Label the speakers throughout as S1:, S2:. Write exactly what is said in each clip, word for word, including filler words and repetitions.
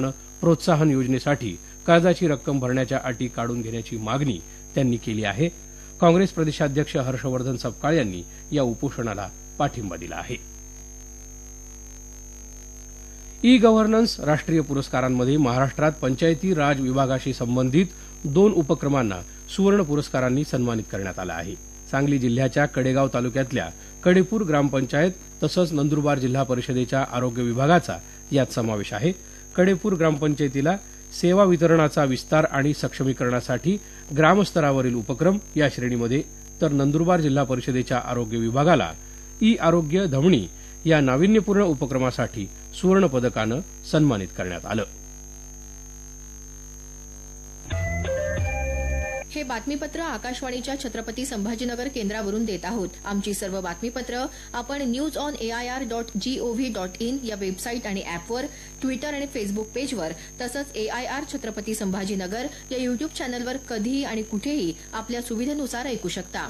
S1: प्रोत्साहन योजनेसाठी कर्जाची रक्कम भरण्याच्या अटी काढून घेण्याची मागणी त्यांनी केली आहे. काँग्रेस प्रदेशाध्यक्ष हर्षवर्धन सपकाळ यांनी या उपोषणाला पाठिंबा दिला आहे. ई गव्हर्नन्स राष्ट्रीय पुरस्कारांमध्ये महाराष्ट्रात पंचायती राज विभागाशी संबंधित दोन उपक्रमांना सुवर्ण पुरस्कारांनी सन्मानित करण्यात आलं आहे. सांगली जिल्ह्याच्या कडेगाव तालुक्यातल्या कडेपूर ग्रामपंचायत तसंच नंदुरबार जिल्हा परिषदेच्या आरोग्य विभागाचा यात समावेश आहे. कडेपूर ग्रामपंचायतीला सेवा वितरणाचा विस्तार आणि सक्षमीकरणासाठी ग्रामस्तरावरील उपक्रम या श्रेणीमध्ये, तर नंदुरबार जिल्हा परिषदेच्या आरोग्य विभागाला ई आरोग्य धमणी या नाविन्यपूर्ण उपक्रमासाठी सुवर्ण पदकानं सन्मानित करण्यात आलं.
S2: हे बातमीपत्र आकाशवाणीच्या छत्रपती संभाजीनगर केंद्रावरून देत आहोत. आमची सर्व बातमीपत्र आपण news on AIR dot G O V dot in या वेबसाईट आणि ॲपवर, ट्विटर आणि फेसबुक पेजवर तसंच एआयआर छत्रपती संभाजीनगर या युट्यूब चॅनलवर कधीही आणि कुठेही आपल्या सुविधेनुसार ऐकू शकता.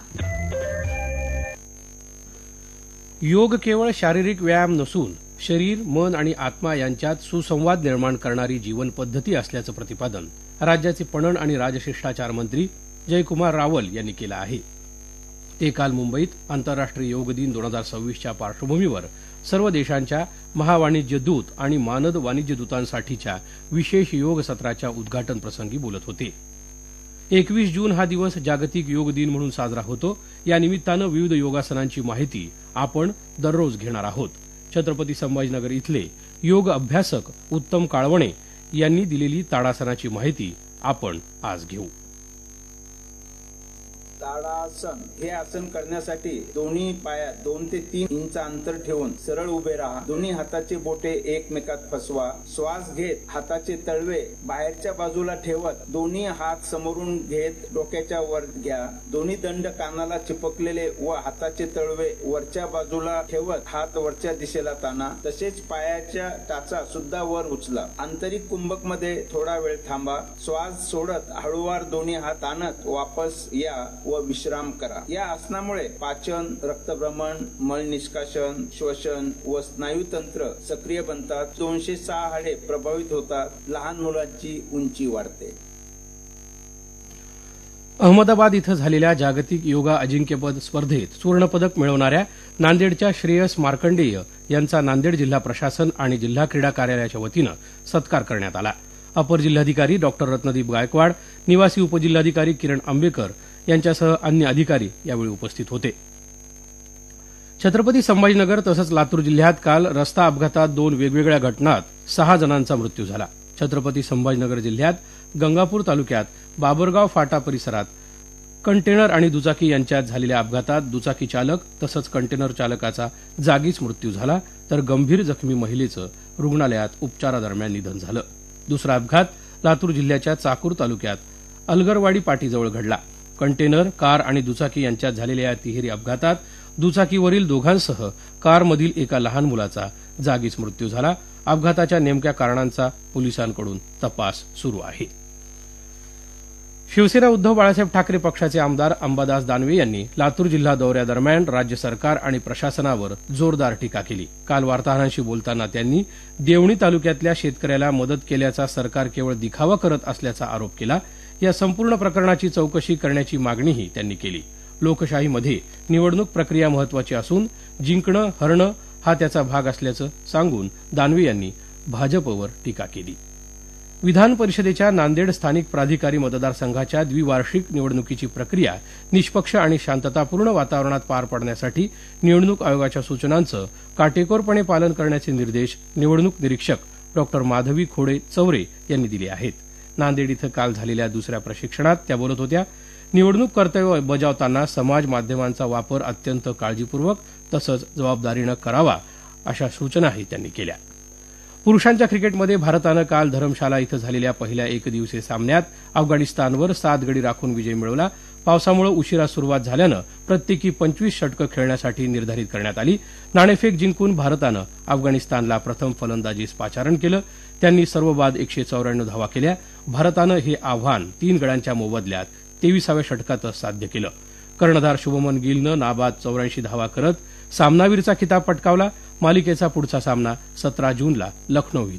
S1: योग केवळ शारीरिक व्यायाम नसून शरीर, मन आणि आत्मा यांच्यात सुसंवाद निर्माण करणारी जीवन पद्धती असल्याचं प्रतिपादन राज्याचे पणन आणि राजशिष्टाचार मंत्री जयकुमार रावल यांनी केलं आहे. ते काल मुंबईत आंतरराष्ट्रीय योग दिन दोन हजार सव्वीसच्या पार्श्वभूमीवर सर्व देशांच्या महावाणिज्य दूत आणि मानद वाणिज्य दूतांसाठीच्या विशेष योग सत्राच्या उद्घाटन प्रसंगी बोलत होते. एकवीस जून हा दिवस जागतिक योग दिन म्हणून साजरा होतो. या निमित्तानं विविध योगासनांची माहिती आपण दररोज घेणार आहोत. छत्रपती संभाजीनगर इथले योग अभ्यासक उत्तम काळवणे यांनी दिलेली ताडासनाची माहिती आपण आज घेऊ.
S3: ताडासन हे आसन करण्यासाठी दोन्ही पायात दोन ते तीन इंच अंतर ठेवून सरळ उभे राहा. दोन्ही हाताचे बोटे एकमेकात फसवा. श्वास घेत हाताचे तळवे बाहेरच्या बाजूला ठेवत दोन्ही हात समोरून घेत डोक्याच्या वर घ्या. दोन्ही दंड कानाला चिपकलेले व हाताचे तळवे वरच्या बाजूला ठेवत हात वरच्या दिशेला ताणा. तसेच पायाच्या टाचा सुद्धा वर उचला. आंतरिक कुंभक मध्ये थोडा वेळ थांबा. श्वास सोडत हळूवार दोन्ही हात आणत वापस या व विश्राम करा. या आसनामुळे पाचन, रक्तभ्रमण, मल निष्काशन, श्वसन व स्नायुतंत्र सक्रिय बनतात. दोनशे सहा हाडे प्रभावित होतात. लहान मुलांची उंची वाढते.
S1: अहमदाबाद इथं झालेल्या जागतिक योगा अजिंक्यपद स्पर्धेत सुवर्णपदक मिळवणाऱ्या नांदेडच्या श्रेयस मार्कंडेय यांचा नांदेड जिल्हा प्रशासन आणि जिल्हा क्रीडा कार्यालयाच्या वतीनं सत्कार करण्यात आला. अपर जिल्हाधिकारी डॉक्टर रत्नदीप गायकवाड, निवासी उपजिल्हाधिकारी किरण आंबेकर यांच्यासह अन्य अधिकारी यावेळी उपस्थित होते. छत्रपती संभाजीनगर तसंच लातूर जिल्ह्यात काल रस्ता अपघातात दोन वेगवेगळ्या घटनात सहा जणांचा मृत्यू झाला. छत्रपती संभाजीनगर जिल्ह्यात गंगापूर तालुक्यात बाबरगाव फाटा परिसरात कंटेनर आणि दुचाकी यांच्यात झालेल्या अपघातात दुचाकी चालक तसंच कंटेनर चालकाचा जागीच मृत्यू झाला, तर गंभीर जखमी महिलेचं रुग्णालयात उपचारादरम्यान निधन झालं. दुसरा अपघात लातूर जिल्ह्याच्या चाकूर तालुक्यात अलगरवाडी पाटीजवळ घडला. कंटेनर, कार आणि दुचाकी यांच्यात झालेल्या या तिहेरी अपघातात दुचाकीवरील दोघांसह कारमधील एका लहान मुलाचा जागीच मृत्यू झाला. अपघाताच्या नेमक्या कारणांचा पोलिसांकडून तपास सुरू आहे. शिवसेना उद्धव बाळासाहेब ठाकरे पक्षाचे आमदार अंबादास दानवे यांनी लातूर जिल्हा दौऱ्यादरम्यान राज्य सरकार आणि प्रशासनावर जोरदार टीका केली. काल वार्ताहरांशी बोलताना त्यांनी देवणी तालुक्यातल्या शेतकऱ्याला मदत केल्याचा सरकार केवळ दिखावा करत असल्याचा आरोप केला. या संपूर्ण प्रकरणाची चौकशी करण्याची मागणीही त्यांनी केली. लोकशाहीमध्ये निवडणूक प्रक्रिया महत्वाची असून जिंकणं हरणं हा त्याचा भाग असल्याचं सांगून दानवे यांनी भाजपवर टीका केली. विधान परिषदेच्या नांदेड स्थानिक प्राधिकारी मतदारसंघाच्या द्विवार्षिक निवडणुकीची प्रक्रिया निष्पक्ष आणि शांततापूर्ण वातावरणात पार पाडण्यासाठी निवडणूक आयोगाच्या सूचनांचं काटेकोरपणे पालन करण्याचे निर्देश निवडणूक निरीक्षक डॉक्टर माधवी खोडे चौरे यांनी दिले आहेत. नांदेड इथं काल झालेल्या दुसऱ्या प्रशिक्षणात त्या बोलत होत्या. निवडणूक कर्तव्य बजावताना समाज माध्यमांचा वापर अत्यंत काळजीपूर्वक तसंच जबाबदारीनं करावा अशा सूचनाही त्यांनी केल्या. पुरुषांच्या क्रिकेटमध्ये भारतानं काल धरमशाला इथं झालेल्या पहिल्या एकदिवसीय सामन्यात अफगाणिस्तानवर सात गडी राखून विजय मिळवला. पावसामुळे उशिरा सुरुवात झाल्यानं प्रत्येकी पंचवीस षटकं खेळण्यासाठी निर्धारित करण्यात आली. नाणेफेक जिंकून भारतानं अफगाणिस्तानला प्रथम फलंदाजीस पाचारण केलं. त्यांनी सर्व बाद एकशे चौऱ्याण्णव धावा केल्या. भारतानं हे आव्हान तीन गड्यांच्या मोबदल्यात तेविसाव्या षटकातच साध्य केलं. कर्णधार शुभमन गिलनं नाबाद चौऱ्याऐंशी धावा करत सामनावीरचा खिताब पटकावला. मालिकेचा पुढचा सामना सतरा जूनला लखनौ